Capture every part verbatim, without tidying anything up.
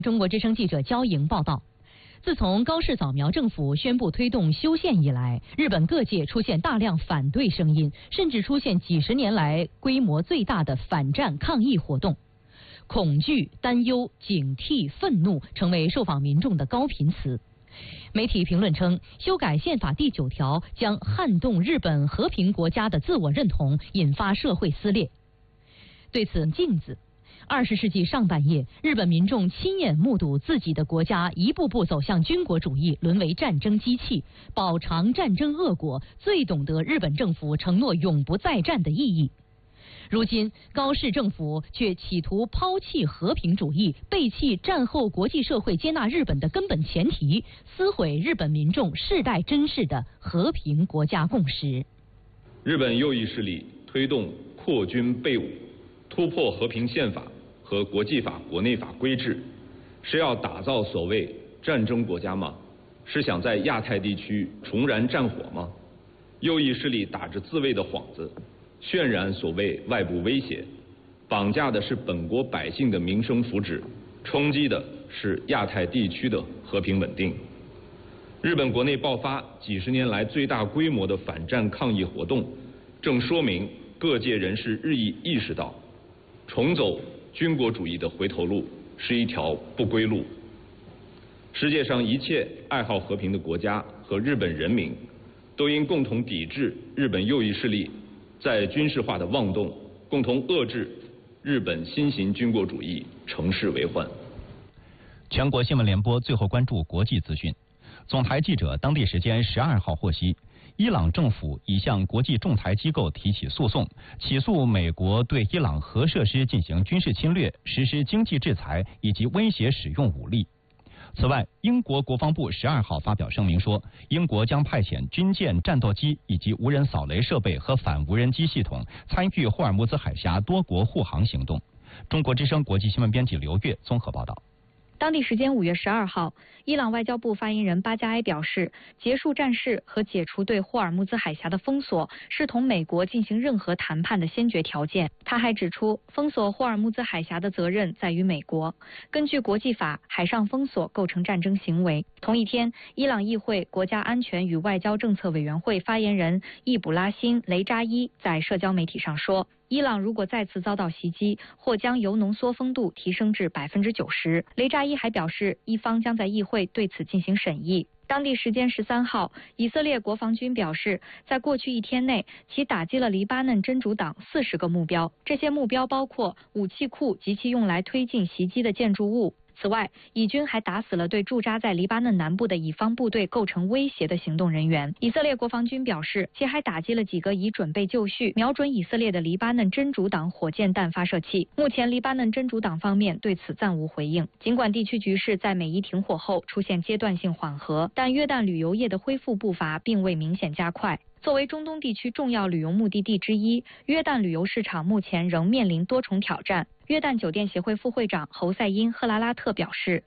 中国之声记者焦莹报道。自从高市早苗政府宣布推动修宪以来，日本各界出现大量反对声音，甚至出现几十年来规模最大的反战抗议活动。恐惧、担忧、警惕、愤怒成为受访民众的高频词。媒体评论称，修改宪法第九条将撼动日本和平国家的自我认同，引发社会撕裂。对此，镜子。二十世纪上半叶，日本民众亲眼目睹自己的国家一步步走向军国主义，沦为战争机器，饱尝战争恶果，最懂得日本政府承诺永不再战的意义。如今，高市政府却企图抛弃和平主义，背弃战后国际社会接纳日本的根本前提，撕毁日本民众世代珍视的和平国家共识。 日本右翼势力推动扩军备武，突破和平宪法和国际法、国内法规制，是要打造所谓战争国家吗？是想在亚太地区重燃战火吗？右翼势力打着自卫的幌子，渲染所谓外部威胁，绑架的是本国百姓的民生福祉，冲击的是亚太地区的和平稳定。日本国内爆发几十年来最大规模的反战抗议活动，正说明各界人士日益意识到，重走军国主义的回头路是一条不归路。世界上一切爱好和平的国家和日本人民都应共同抵制日本右翼势力在军事化的妄动，共同遏制日本新型军国主义乘势为患。 全国新闻联播最后关注国际资讯。总台记者当地时间十二号获悉，伊朗政府已向国际仲裁机构提起诉讼，起诉美国对伊朗核设施进行军事侵略、实施经济制裁以及威胁使用武力。此外，英国国防部十二号发表声明说，英国将派遣军舰、战斗机以及无人扫雷设备和反无人机系统参与霍尔木兹海峡多国护航行动。中国之声国际新闻编辑刘月综合报道。 当地时间五月十二号，伊朗外交部发言人巴加埃表示，结束战事和解除对霍尔木兹海峡的封锁是同美国进行任何谈判的先决条件。他还指出，封锁霍尔木兹海峡的责任在于美国。根据国际法，海上封锁构成战争行为。同一天，伊朗议会国家安全与外交政策委员会发言人易卜拉欣·雷扎伊在社交媒体上说，伊朗如果再次遭到袭击，或将由浓缩风度提升至百分之九十。雷扎伊还表示，伊方将在议会对此进行审议。当地时间十三号，以色列国防军表示，在过去一天内，其打击了黎巴嫩真主党四十个目标，这些目标包括武器库及其用来推进袭击的建筑物。此外，以军还打死了对驻扎在黎巴嫩南部的以方部队构成威胁的行动人员。以色列国防军表示，其还打击了几个已准备就绪、瞄准以色列的黎巴嫩真主党火箭弹发射器。目前，黎巴嫩真主党方面对此暂无回应。尽管地区局势在美伊停火后出现阶段性缓和，但约旦旅游业的恢复步伐并未明显加快。作为中东地区重要旅游目的地之一，约旦旅游市场目前仍面临多重挑战。约旦酒店协会副会长侯赛因·赫拉拉特表示，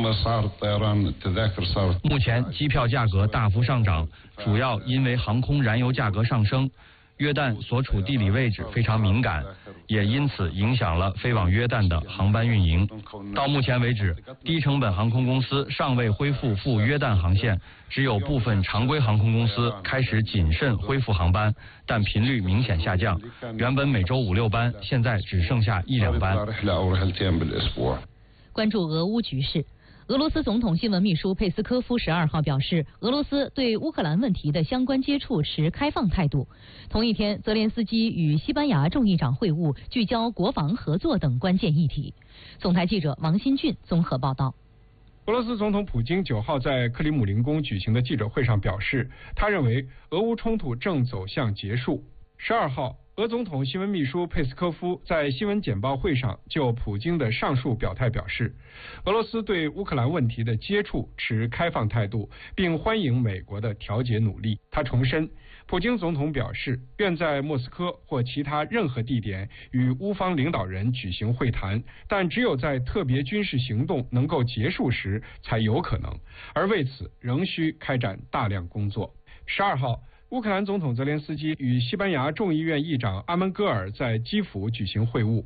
目前机票价格大幅上涨，主要因为航空燃油价格上升。约旦所处地理位置非常敏感，也因此影响了飞往约旦的航班运营。到目前为止，低成本航空公司尚未恢复赴约旦航线，只有部分常规航空公司开始谨慎恢复航班，但频率明显下降。原本每周五六班，现在只剩下一两班。 关注俄乌局势。俄罗斯总统新闻秘书佩斯科夫十二号表示，俄罗斯对乌克兰问题的相关接触持开放态度。同一天，泽连斯基与西班牙众议长会晤，聚焦国防合作等关键议题。总台记者王新俊综合报道。 俄罗斯总统普京九号在克里姆林宫举行的记者会上表示，他认为俄乌冲突正走向结束。十二号，俄总统新闻秘书佩斯科夫在新闻简报会上就普京的上述表态表示，俄罗斯对乌克兰问题的接触持开放态度，并欢迎美国的调解努力。他重申，普京总统表示愿在莫斯科或其他任何地点与乌方领导人举行会谈，但只有在特别军事行动能够结束时才有可能，而为此仍需开展大量工作。十二号，乌克兰总统泽连斯基与西班牙众议院议长阿门戈尔在基辅举行会晤。